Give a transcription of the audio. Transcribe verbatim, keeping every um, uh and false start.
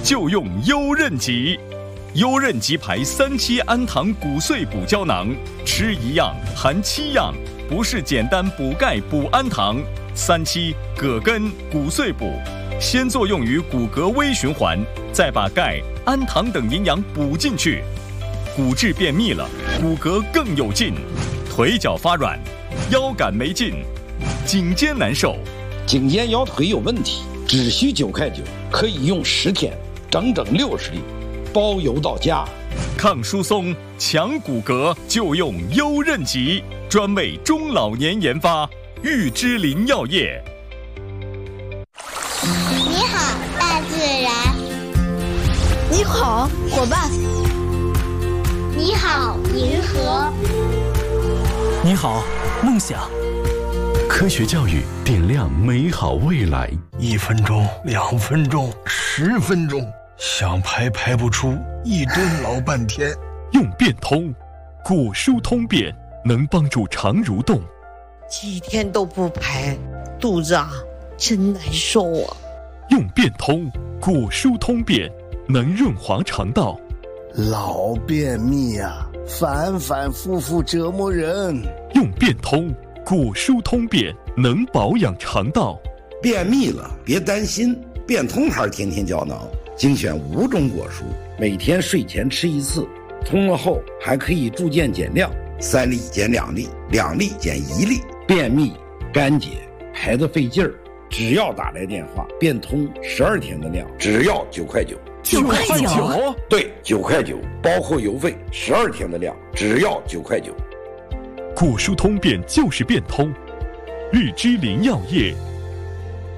就用优韧吉。优韧吉牌三七氨糖骨碎补胶囊，吃一样含七样，不是简单补钙补氨糖。三七葛根骨碎补，先作用于骨骼微循环，再把钙、氨糖等营养补进去，骨质便秘了，骨骼更有劲。腿脚发软，腰杆没劲，颈肩难受， 颈肩腰腿有问题，只需九块九，可以用十天，整整六十粒，包邮到家。 抗疏松、强骨骼，就用优韧吉，专为中老年研发，玉芝林药业。 你好，大自然。 你好，伙伴。 你好，银河。 你好，梦想。 科学教育点亮美好未来。 一分钟，两分钟，十分钟，想排排不出，一蹲老半天。 用变通，果蔬通便，能帮助肠蠕动。 几天都不排，肚子啊真难受啊。 用变通，果蔬通便，能润滑肠道。 老便秘啊，反反复复折磨人。 用变通，果蔬通便，能保养肠道。 便秘了别担心，变通牌天天胶囊精选五种果蔬，每天睡前吃一次，通了后还可以逐渐减量，三粒减两粒，两粒减一粒。便秘干结排得费劲儿，只要打来电话，变通十二天的量，只要九块九。 九块九？ 对，九块九，包括邮费，十二天的量，只要九块九。 果蔬通便就是变通，玉芝林药业